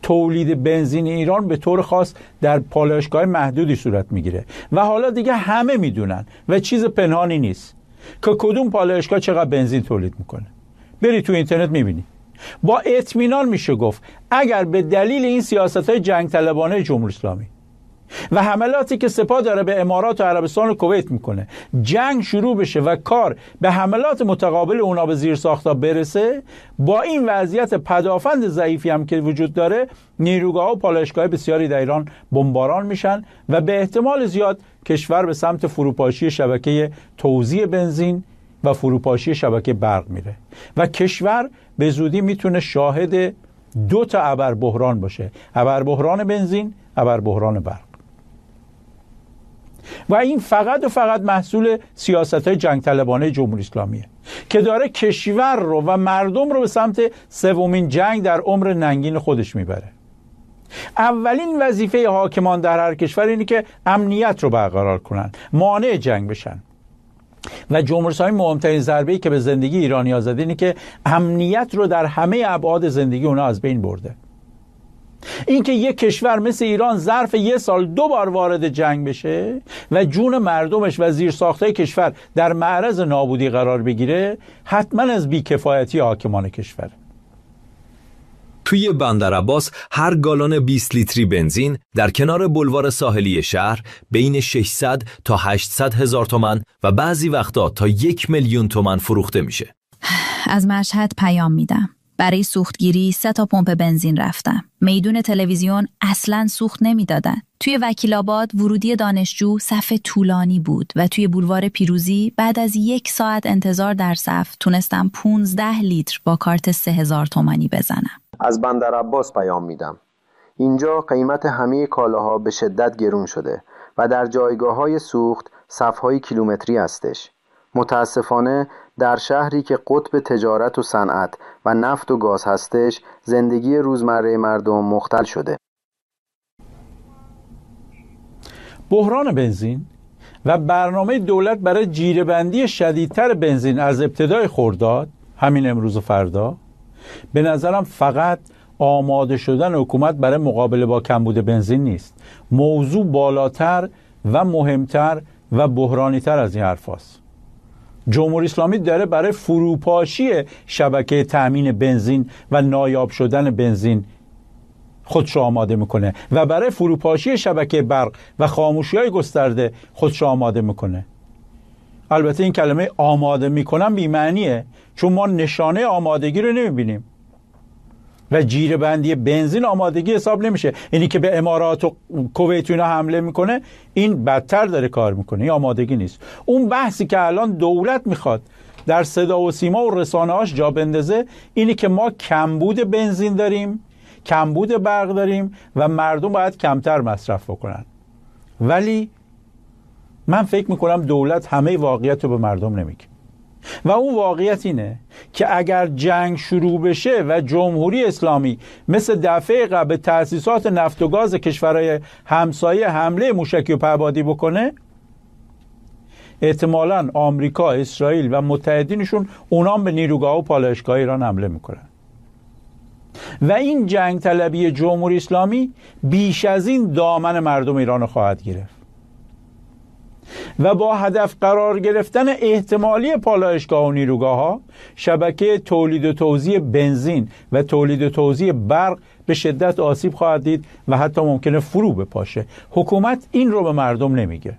تولید بنزین ایران به طور خاص در پالایشگاه محدودی صورت میگیره و حالا دیگه همه میدونن و چیز پنهانی نیست که کدوم پالایشگاه چقدر بنزین تولید میکنه. بری تو اینترنت میبینی. با اطمینان میشه گفت اگر به دلیل این سیاست‌های جنگ طلبانه جمهوری اسلامی و حملاتی که سپاه داره به امارات و عربستان و کویت میکنه جنگ شروع بشه و کار به حملات متقابل اونا به زیر ساختا برسه، با این وضعیت پدافند ضعیفی هم که وجود داره نیروگاه و پالایشگاه بسیاری در ایران بمباران میشن و به احتمال زیاد کشور به سمت فروپاشی شبکه توزیع بنزین و فروپاشی شبکه برق میره و کشور به زودی میتونه شاهد 2 تا ابربحران باشه: ابربحران بنزین، ابربحران برق. و این فقط و فقط محصول سیاست‌های جنگ طلبانه جمهوری اسلامیه که داره کشور رو و مردم رو به سمت سومین جنگ در عمر ننگین خودش میبره. اولین وظیفه حاکمان در هر کشور اینه که امنیت رو برقرار کنن، مانع جنگ بشن. و جمهوری اسلامی مهمترین ضربه‌ای که به زندگی ایرانی‌ها زده اینه که امنیت رو در همه ابعاد زندگی اونها از بین برده. اینکه یک کشور مثل ایران ظرف 1 سال 2 بار وارد جنگ بشه و جون مردمش و زیرساختهای کشور در معرض نابودی قرار بگیره، حتما از بی‌کفایتی حاکمان کشور. توی بندرعباس هر گالن 20 لیتری بنزین در کنار بلوار ساحلی شهر بین 600 تا 800 هزار تومان و بعضی وقتا تا 1 میلیون تومان فروخته میشه. از مشهد پیام میدم. برای سوختگیری 3 تا پمپ بنزین رفتم. میدون تلویزیون اصلاً سوخت نمیدادن. توی وکیل‌آباد ورودی دانشجو صف طولانی بود و توی بولوار پیروزی بعد از 1 ساعت انتظار در صف تونستم 15 لیتر با کارت 3000 تومانی بزنم. از بندرعباس پیام میدم. اینجا قیمت همه کالاها به شدت گرون شده و در جایگاه‌های سوخت صف‌های کیلومتری هستش. متاسفانه در شهری که قطب تجارت و صنعت و نفت و گاز هستش، زندگی روزمره مردم مختل شده. بحران بنزین و برنامه دولت برای جیره‌بندی شدیدتر بنزین از ابتدای خرداد، همین امروز و فردا، به نظرم فقط آماده شدن حکومت برای مقابله با کمبود بنزین نیست. موضوع بالاتر و مهمتر و بحرانی‌تر از این حرف هست. جمهوری اسلامی داره برای فروپاشی شبکه تأمین بنزین و نایاب شدن بنزین خودش رو آماده میکنه و برای فروپاشی شبکه برق و خاموشی‌های گسترده خودش رو آماده میکنه. البته این کلمه آماده میکنم بی‌معنیه، چون ما نشانه آمادگی رو نمیبینیم و جیره‌بندی بنزین آمادگی حساب نمیشه. اینی که به امارات و کویت اینا حمله میکنه، این بدتر داره کار میکنه، این آمادگی نیست. اون بحثی که الان دولت میخواد در صدا و سیما و رسانه‌هاش جا بندازه اینی که ما کمبود بنزین داریم، کمبود برق داریم و مردم باید کمتر مصرف بکنن. ولی من فکر میکنم دولت همه واقعیت رو به مردم نمیگه و اون واقعیت اینه که اگر جنگ شروع بشه و جمهوری اسلامی مثل دفعه قبل به تأسیسات نفت و گاز کشورهای همسایه حمله موشکی و پهپادی بکنه، احتمالاً آمریکا، اسرائیل و متحدینشون اونام به نیروگاه و پالایشگاه ایران حمله میکنن و این جنگ طلبی جمهوری اسلامی بیش از این دامن مردم ایران خواهد گرفت و با هدف قرار گرفتن احتمالی پالایشگاه و نیروگاه ها، شبکه تولید و توزیع بنزین و تولید و توزیع برق به شدت آسیب خواهد دید و حتی ممکنه فرو بپاشه. حکومت این رو به مردم نمیگه،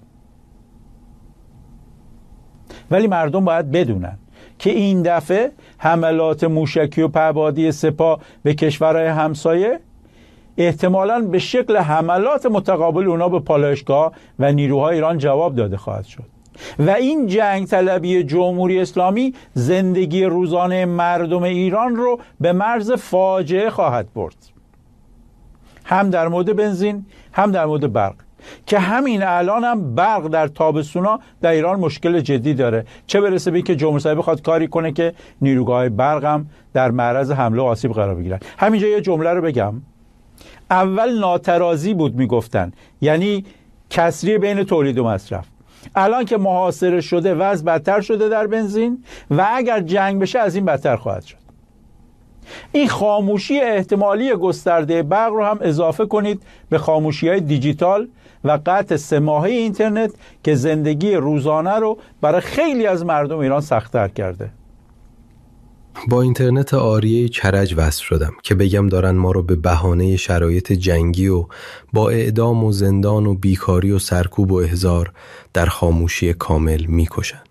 ولی مردم باید بدونن که این دفعه حملات موشکی و پهپادی سپاه به کشورهای همسایه احتمالاً به شکل حملات متقابل اونا به پالایشگاه و نیروهای ایران جواب داده خواهد شد و این جنگ طلبی جمهوری اسلامی زندگی روزانه مردم ایران رو به مرز فاجعه خواهد برد، هم در مورد بنزین هم در مورد برق، که همین الان هم برق در تابستونا در ایران مشکل جدی داره، چه برسه به که جمهوری اسلامی بخواد کاری کنه که نیروگاه برق هم در معرض حمله و آسیب قرار بگیرن. همینجا یه جمله رو بگم. اول ناترازی بود میگفتن، یعنی کسری بین تولید و مصرف. الان که محاصره شده وضع بدتر شده در بنزین و اگر جنگ بشه از این بدتر خواهد شد. این خاموشی احتمالی گسترده برق رو هم اضافه کنید به خاموشی‌های دیجیتال و قطع 3 ماهه اینترنت که زندگی روزانه رو برای خیلی از مردم ایران سخت‌تر کرده. با اینترنت عاریه کرج وصل شدم که بگم دارن ما رو به بهانه شرایط جنگی و با اعدام و زندان و بیکاری و سرکوب و احضار در خاموشی کامل میکشن.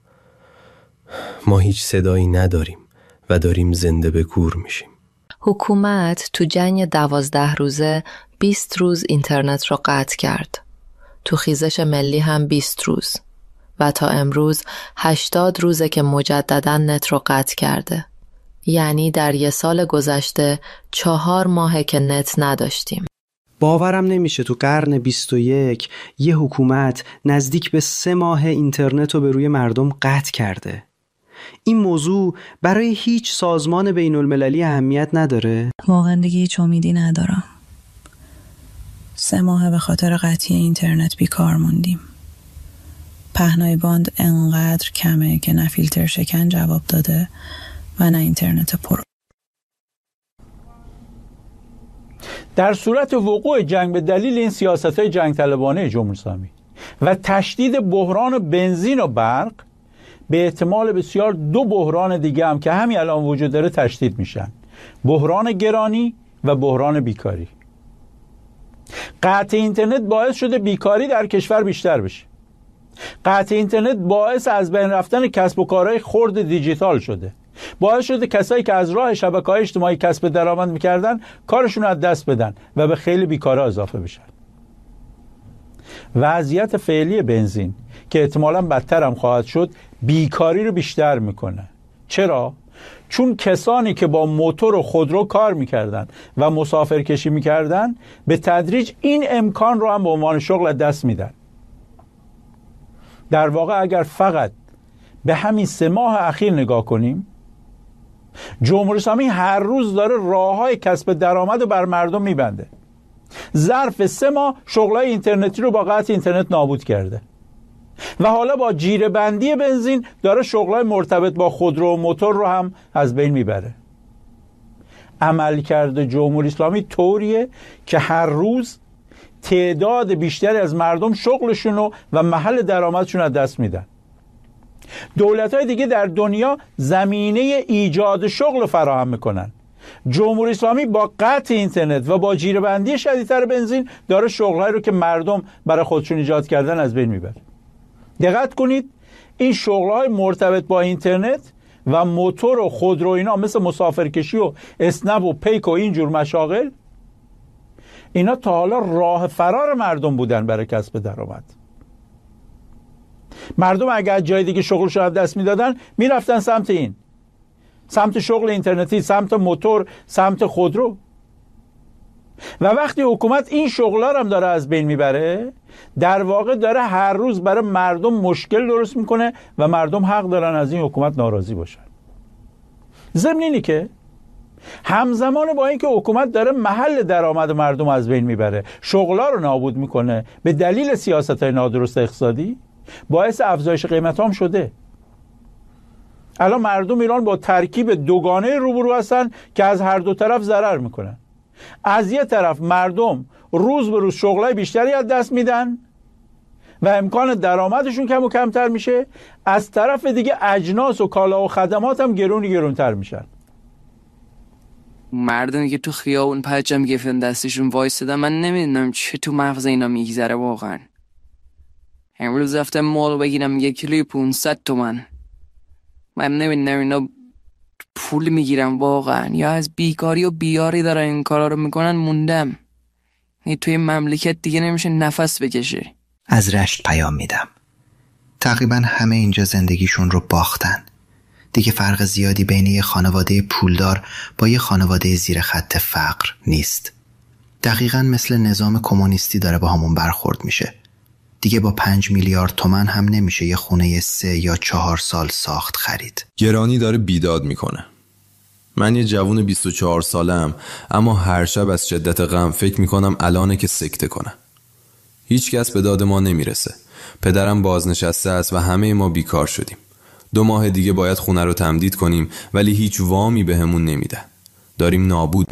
ما هیچ صدایی نداریم و داریم زنده به گور میشیم. حکومت تو جنگ 12 روزه 20 روز اینترنت رو قطع کرد. تو خیزش ملی هم 20 روز. و تا امروز 80 روزه که مجدداً نت رو قطع کرده. یعنی در 1 سال گذشته 4 ماهه که نت نداشتیم. باورم نمیشه تو قرن 21 یه حکومت نزدیک به 3 ماه اینترنت رو به روی مردم قطع کرده. این موضوع برای هیچ سازمان بین المللی اهمیت نداره؟ واقعا دیگه هیچ امیدی ندارم. 3 ماه به خاطر قطعی اینترنت بیکار موندیم. پهنای باند انقدر کمه که نه فیلتر شکن جواب داده و نه اینترنت پر. در صورت وقوع جنگ به دلیل این سیاست‌های جنگ طلبانه جمهوری اسلامی و تشدید بحران بنزین و برق، به احتمال بسیار 2 بحران دیگه هم که همین الان وجود داره تشدید میشن: بحران گرانی و بحران بیکاری. قطع اینترنت باعث شده بیکاری در کشور بیشتر بشه. قطع اینترنت باعث از بین رفتن کسب و کارهای خرد دیجیتال شده. باعث شده کسایی که از راه شبکه‌های اجتماعی کسب درآمد می‌کردن کارشون رو از دست بدن و به خیلی بیکارا اضافه بشن. وضعیت فعلی بنزین که احتمالاً بدتر هم خواهد شد بیکاری رو بیشتر میکنه. چرا؟ چون کسانی که با موتور و خودرو کار میکردن و مسافرکشی میکردن به تدریج این امکان رو هم به عنوان شغل از دست میدن. در واقع اگر فقط به همین 3 ماه اخیر نگاه کنیم، جمهوری اسلامی هر روز داره راه‌های کسب درآمد رو بر مردم میبنده. ظرف 3 ماه شغلای اینترنتی رو با قطع اینترنت نابود کرده و حالا با جیره‌بندی بنزین داره شغلای مرتبط با خودرو و موتور رو هم از بین میبره. عملکرد جمهوری اسلامی طوریه که هر روز تعداد بیشتری از مردم شغلشون و محل درآمدشون از دست میدن. دولت‌های دیگه در دنیا زمینه ایجاد شغل فراهم میکنن. جمهوری اسلامی با قطع اینترنت و با جیره‌بندی شدیدتر بنزین داره شغلایی رو که مردم برای خودشون ایجاد کردن از بین میبره. دقت کنید، این شغل‌های مرتبط با اینترنت و موتور و خودرو اینا مثل مسافرکشی و اسنپ و پیک و اینجور مشاغل، اینا تا حالا راه فرار مردم بودن برای کسب درآمد. مردم اگر جای دیگه شغلش رو از دست میدادن میرفتن سمت این، سمت شغل اینترنتی، سمت موتور، سمت خودرو. و وقتی حکومت این شغل‌ها رو هم داره از بین میبره، در واقع داره هر روز برای مردم مشکل درست میکنه و مردم حق دارن از این حکومت ناراضی باشن. ضمن اینی که همزمان با اینکه حکومت داره محل درآمد مردم از بین میبره، شغل‌ها رو نابود میکنه به دلیل سیاست‌های نادرست اقتصادی، باعث افزایش قیمت‌ها هم شده. الان مردم ایران با ترکیب دوگانه روبرو هستن که از هر دو طرف ضرر میکنن. از یه طرف مردم روز به روز شغلای بیشتری از دست میدن و امکان درآمدشون کم و کمتر میشه، از طرف دیگه اجناس و کالا و خدمات هم گرونتر میشن. مردمی که تو خیابون پرچم گرفتن دستشون وایسادن، من نمیدونم چه تو مغز اینا میگذره واقعا. امروز رفتم مال بگیرم 1 کیلوی 500 تومن. من نمیدونم اینا پول میگیرم واقعا یا از بیکاری و بیاری دارن این کارا رو میکنن. موندم توی مملکت دیگه نمیشه نفس بکشه. از رشت پیام میدم. تقریبا همه اینجا زندگیشون رو باختن. دیگه فرق زیادی بین یه خانواده پولدار با یه خانواده زیر خط فقر نیست. دقیقاً مثل نظام کمونیستی داره با همون برخورد میشه. دیگه با 5 میلیارد تومن هم نمیشه یه خونه 3 یا 4 سال ساخت خرید. گرانی داره بیداد میکنه. من یه جوون 24 سالم، اما هر شب از شدت غم فکر میکنم الانه که سکته کنم. هیچ کس به داد ما نمیرسه. پدرم بازنشسته است و همه ما بیکار شدیم. 2 ماه دیگه باید خونه رو تمدید کنیم ولی هیچ وامی بهمون نمیدن. داریم نابود.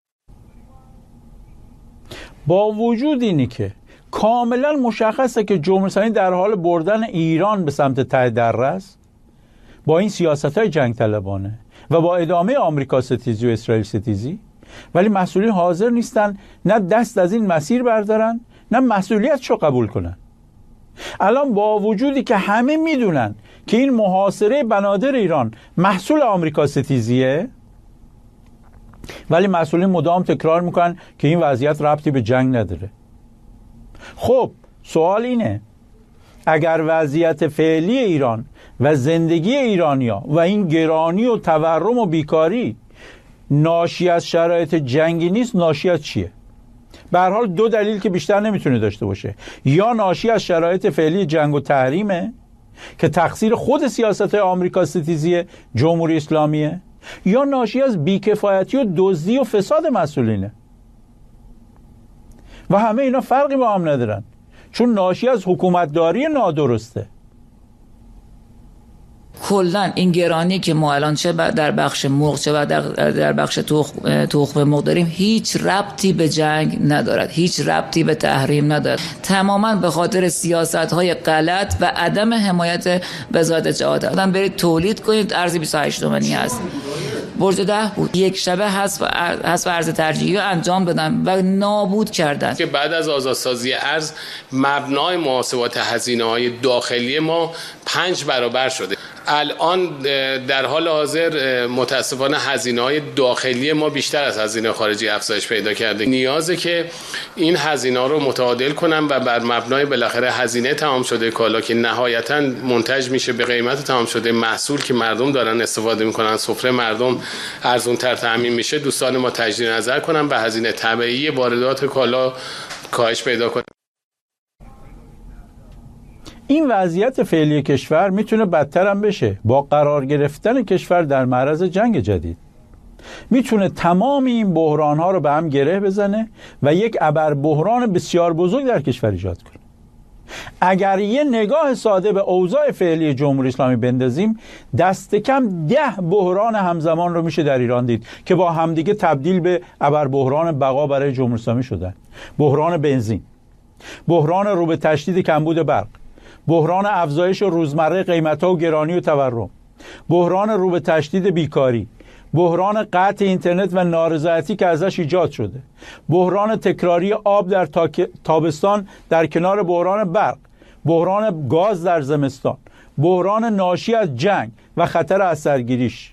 با وجود اینی که کاملا مشخصه که جمهوری اسلامی در حال بردن ایران به سمت ته دره است، با این سیاست‌های جنگ طلبانه و با ادامه آمریکا ستیزی و اسرائیل ستیزی، ولی مسئولین حاضر نیستن نه دست از این مسیر بردارن نه مسئولیتشو قبول کنن. الان با وجودی که همه میدونن که این محاصره بنادر ایران محصول آمریکا ستیزیه، ولی مسئولین مدام تکرار میکنن که این وضعیت ربطی به جنگ نداره. خب سوال اینه، اگر وضعیت فعلی ایران و زندگی ایرانیا و این گرانی و تورم و بیکاری ناشی از شرایط جنگی نیست، ناشی از چیه؟ به هر حال دو دلیل که بیشتر نمیتونه داشته باشه، یا ناشی از شرایط فعلی جنگ و تحریمه که تقصیر خود سیاست آمریکا ستیزی جمهوری اسلامیه، یا ناشی از بیکفایتی و دزدی و فساد مسئولینه. و همه اینا فرقی با هم ندارن، چون ناشی از حکومتداری نادرسته. کلا این گرانی که ما الان چه در بخش مرغ چه در بخش تخم مرغ داریم هیچ ربطی به جنگ ندارد، هیچ ربطی به تحریم ندارد، تماما به خاطر سیاست‌های غلط و عدم حمایت وزارت اطلاعات. آدم برید تولید کنید، ارز 28 تومانی هست، برج 10 بود، یک شبه حذف ارز ترجیحی رو انجام دادن و نابود کردن. که بعد از آزادسازی ارز مبنای محاسبات هزینه‌های داخلی ما 5 برابر شده. الان در حال حاضر متاسفانه هزینه‌های داخلی ما بیشتر از هزینه خارجی افزایش پیدا کرده. نیازه که این هزینه‌ها رو متعادل کنن و بر مبنای بالاخره هزینه تمام شده کالا که نهایتاً منتج میشه به قیمت تمام شده محصول که مردم دارن استفاده میکنن، سفره مردم ارزان‌تر تامین میشه، دوستان ما تجدید نظر کنن به هزینه طبیعی واردات کالا کاهش پیدا کنه. این وضعیت فعلی کشور میتونه بدتر هم بشه با قرار گرفتن کشور در معرض جنگ جدید. میتونه تمام این بحران‌ها رو به هم گره بزنه و یک ابر بحران بسیار بزرگ در کشور ایجاد کنه. اگر یه نگاه ساده به اوضاع فعلی جمهوری اسلامی بندازیم، دست کم 10 بحران همزمان رو میشه در ایران دید که با همدیگه تبدیل به ابر بحران بقا برای جمهوری اسلامی شدن. بحران بنزین، بحران رو به تشدید کمبود برق، بحران افزایش روزمره قیمت‌ها و گرانی و تورم، بحران رو به تشدید بیکاری، بحران قطع اینترنت و نارضایتی که ازش ایجاد شده، بحران تکراری آب در تابستان در کنار بحران برق، بحران گاز در زمستان، بحران ناشی از جنگ و خطر از سرگیریش،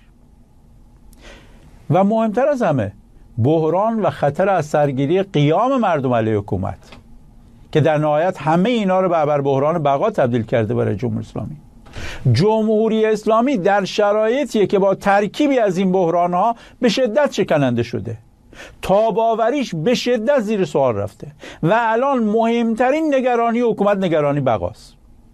و مهمتر از همه بحران و خطر از سرگیری قیام مردم علیه حکومت که در نهایت همه اینا رو به ابر بحران بقا تبدیل کرده برای جمهوری اسلامی. جمهوری اسلامی در شرایطیه که با ترکیبی از این بحران‌ها به شدت شکننده شده، تاباوریش به شدت زیر سوال رفته و الان مهمترین نگرانی حکومت نگرانی بقاست.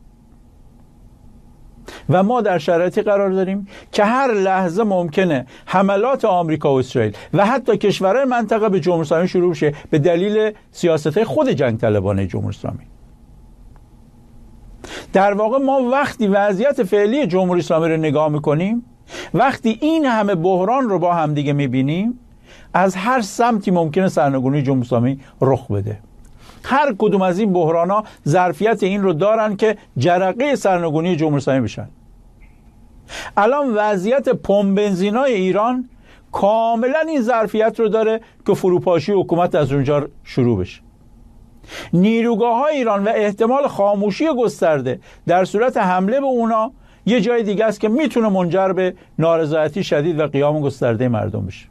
و ما در شرایطی قرار داریم که هر لحظه ممکنه حملات آمریکا و اسرائیل و حتی کشورهای منطقه به جمهوری اسلامی شروع بشه به دلیل سیاست‌های خود جنگ طلبانه جمهوری اسلامی. در واقع ما وقتی وضعیت فعلی جمهوری اسلامی رو نگاه میکنیم، وقتی این همه بحران رو با هم دیگه میبینیم، از هر سمتی ممکنه سرنگونی جمهوری اسلامی رخ بده. هر کدوم از این بحران‌ها ظرفیت این رو دارن که جرقه سرنگونی جمهوری اسلامی بشن. الان وضعیت پمپ بنزینای ایران کاملا این ظرفیت رو داره که فروپاشی حکومت از اونجا شروع بشه. نیروگاه‌های ایران و احتمال خاموشی گسترده در صورت حمله به اونا یه جای دیگه است که میتونه منجر به نارضایتی شدید و قیام گسترده مردم بشه.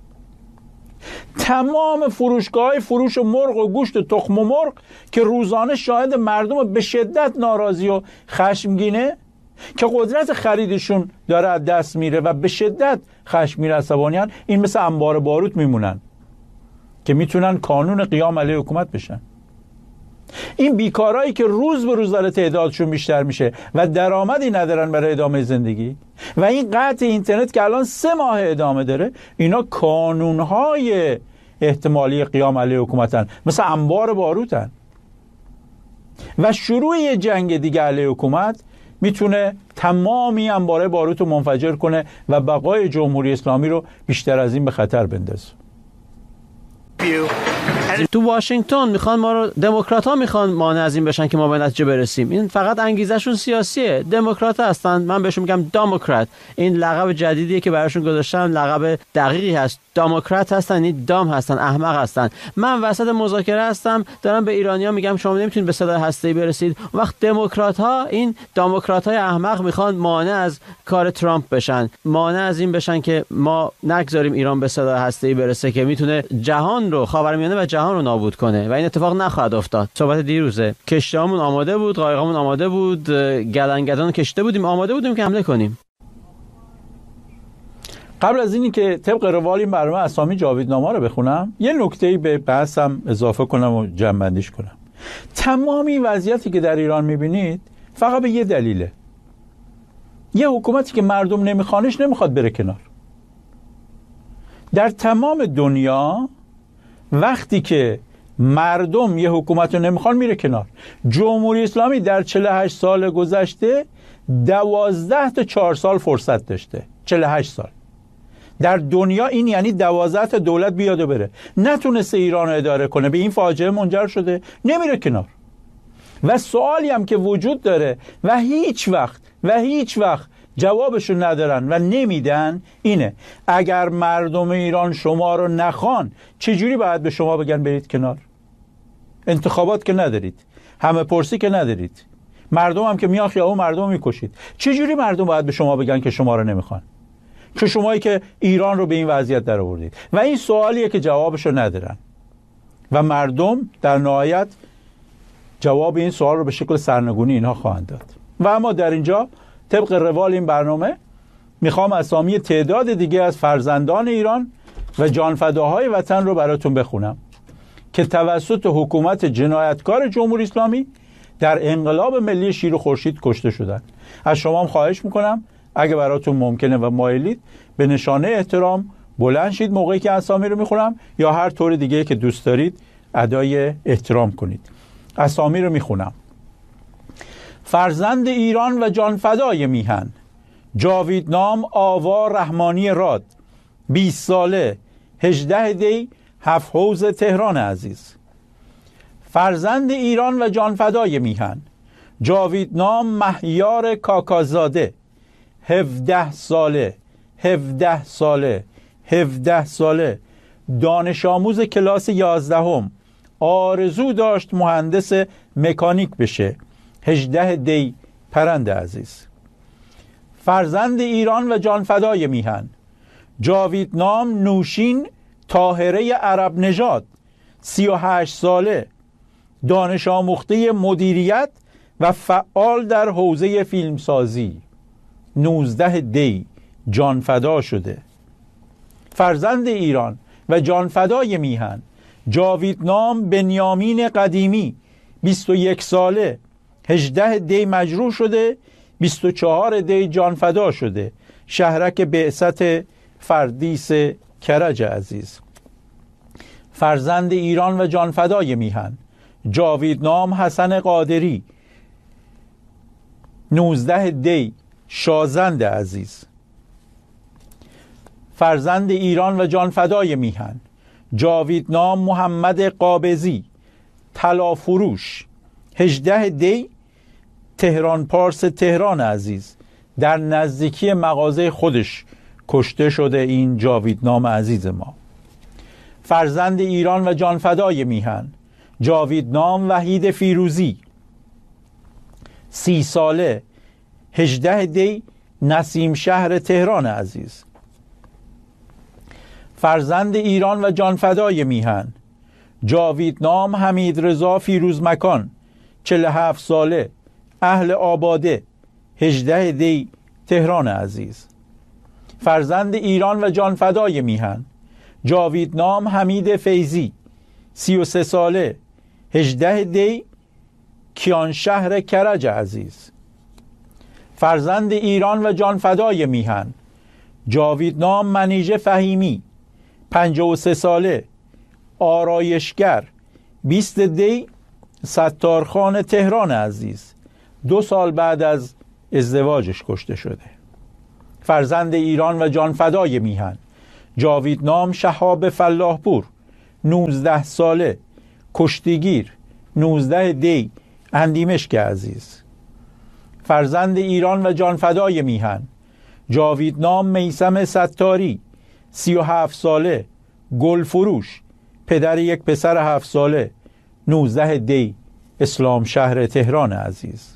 تمام فروشگاه‌های فروش مرغ و گوشت تخم مرغ که روزانه شاهد مردم به شدت ناراضی و خشمگینه که قدرت خریدشون داره از دست میره و به شدت خشمگین عصبانیان، این مثل انبار باروت میمونن که میتونن کانون قیام علیه حکومت بشن. این بیکارایی که روز به روز داره تعدادشون بیشتر میشه و درآمدی ندارن برای ادامه زندگی، و این قطع اینترنت که الان 3 ماه ادامه داره، اینا کانونهای احتمالی قیام علیه حکومتن، مثل انبار باروتن. و شروع یه جنگ دیگه علیه حکومت میتونه تمامی انبار باروت رو منفجر کنه و بقای جمهوری اسلامی رو بیشتر از این به خطر بندازه. تو واشنگتن میخوان ما رو، دموکرات‌ها میخوان مانع از این بشن که ما به نتیجه برسیم. این فقط انگیزشون سیاسیه. دموکرات هستن، من بهشون میگم دموکرات. این لقب جدیدیه که براشون گذاشتن، لقب دقیقی هست. دموکرات هستن، این دام هستن، احمق هستن. من وسط مذاکره هستم دارم به ایرانی‌ها میگم شما نمیتونید به سلاح هسته‌ای برسید. وقت دموکرات‌ها، این دموکرات‌های احمق میخوان مانع از کار ترامپ بشن، مانع از این بشن که ما نگذاریم ایران به سلاح هسته‌ای برسه که میتونه جهان رو، خاورمیانه و جهان رو نابود کنه و این اتفاق نخواهد افتاد. صحبت دیروزه، کشتیامون آماده بود، قایقامون آماده بود، گلنگدان کشته بودیم، آماده بودیم که حمله کنیم. قبل از اینی که طبق روال این برنامه اسامی جاویدنامه رو بخونم، یه نکته‌ای به بحثم اضافه کنم و جمع‌بندیش کنم. تمامی وضعیتی که در ایران می‌بینید فقط به یه دلیله. یه حکومتی که مردم نمیخوانش نمیخواد بره کنار. در تمام دنیا وقتی که مردم یه حکومت رو نمیخوان میره کنار. جمهوری اسلامی در 48 سال گذشته 12 تا 4 سال فرصت داشته. 48 سال در دنیا، این یعنی 12 تا دولت بیاد و بره، نتونسته ایران رو اداره کنه، به این فاجعه منجر شده، نمیره کنار. و سوالی هم که وجود داره و هیچ وقت جوابشو ندارن و نمیدن اینه: اگر مردم ایران شما رو نخوان چجوری باید به شما بگن برید کنار؟ انتخابات که ندارید، همه پرسی که ندارید، مردم هم که میان خیابون مردم میکشید، چجوری مردم باید به شما بگن که شما رو نمیخوان، که شمایی که ایران رو به این وضعیت در آوردید؟ و این سوالیه که جوابشو ندارن و مردم در نهایت جواب این سوال رو به شکل سرنگونی اینها خواهند داد. و اما در اینجا طبق روال این برنامه میخوام اسامی تعداد دیگه از فرزندان ایران و جانفداهای وطن رو براتون بخونم که توسط حکومت جنایتکار جمهوری اسلامی در انقلاب ملی شیر و خورشید کشته شدن. از شما هم خواهش میکنم اگه براتون ممکنه و مایلید به نشانه احترام بلند شید موقعی که اسامی رو میخونم، یا هر طور دیگه که دوست دارید ادای احترام کنید. اسامی رو میخونم: فرزند ایران و جانفدای میهن، جاویدنام آوا رحمانی راد، 20 ساله، 18 دی، 7 حوض تهران عزیز. فرزند ایران و جانفدای میهن، جاویدنام مهیار کاکازاده، 17 ساله، دانش آموز کلاس 11، آرزو داشت مهندس مکانیک بشه، 18 دی، پرند عزیز. فرزند ایران و جانفدای میهن، جاویدنام نوشین طاهره عرب نژاد، 38 ساله، دانش آموخته مدیریت و فعال در حوزه فیلمسازی، 19 دی، جانفدا شده. فرزند ایران و جانفدای میهن، جاویدنام بنیامین قدیمی، 21 ساله، 18 دی مجروح شده، 24 دی جانفدا شده، شهرک بعثت فردیس کرج عزیز. فرزند ایران و جانفدای میهن، جاویدنام حسن قادری، 19 دی، شازند عزیز. فرزند ایران و جانفدای میهن، جاویدنام محمد قابضی، طلافروش، 18 دی، تهران پارس تهران عزیز. در نزدیکی مغازه خودش کشته شده این جاویدنام عزیز ما. فرزند ایران و جانفدای میهن، جاویدنام وحید فیروزی، 30 ساله، 18 دی، نسیم شهر تهران عزیز. فرزند ایران و جانفدای میهن، جاویدنام حمید رضا فیروزمکان، 47 ساله، اهل آباده، 18 دی، تهران عزیز. فرزند ایران و جانفدای میهن، جاویدنام حمید فیضی، 33 ساله، 18 دی، کیان شهر کرج عزیز. فرزند ایران و جانفدای میهن، جاویدنام منیژه فهیمی، 53 ساله، آرایشگر، 20 دی، ستارخان تهران عزیز. 2 سال بعد از ازدواجش کشته شده. فرزند ایران و جانفدای میهن، جاویدنام شهاب فلاحپور، 19 ساله کشتیگیر 19 دی اندیمشک عزیز. فرزند ایران و جانفدای میهن جاویدنام میثم ستاری 37 ساله گلفروش پدر یک پسر 7 ساله 19 دی اسلام شهر تهران عزیز.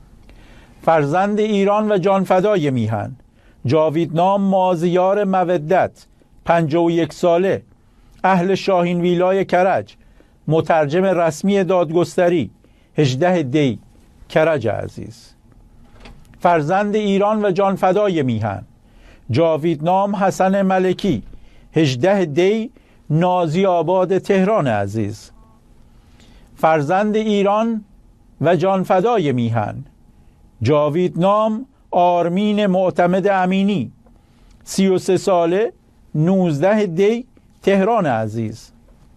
فرزند ایران و جانفدای میهن جاویدنام مازیار مودت 51 ساله اهل شاهین ویلای کرج مترجم رسمی دادگستری 18 دی کرج عزیز. فرزند ایران و جانفدای میهن جاویدنام حسن ملکی 18 دی نازی آباد تهران عزیز. فرزند ایران و جانفدای میهن جاویدنام آرمین معتمد امینی 33 ساله 19 دی تهران عزیز.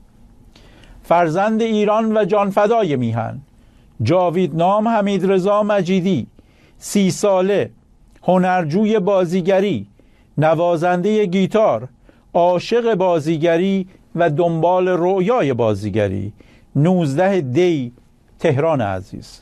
فرزند ایران و جانفدای میهن جاویدنام حمیدرضا مجیدی 30 ساله هنرجوی بازیگری نوازنده گیتار عاشق بازیگری و دنبال رؤیای بازیگری 19 دی تهران عزیز.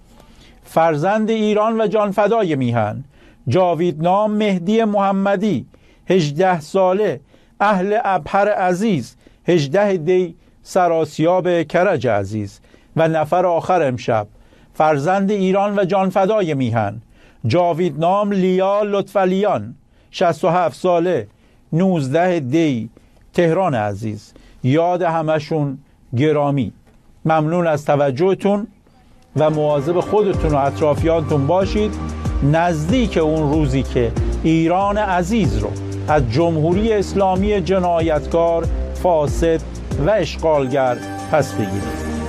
فرزند ایران و جانفدای میهن جاویدنام مهدی محمدی 18 ساله اهل ابهر عزیز 18 دی سراسیاب کرج عزیز. و نفر آخر امشب فرزند ایران و جانفدای میهن جاویدنام لیا لطفعلیان 67 ساله 19 دی تهران عزیز. یاد همشون گرامی. ممنون از توجهتون و مواظب خودتون و اطرافیانتون باشید نزدیک اون روزی که ایران عزیز رو از جمهوری اسلامی جنایتکار فاسد و اشغالگر پس بگیرید.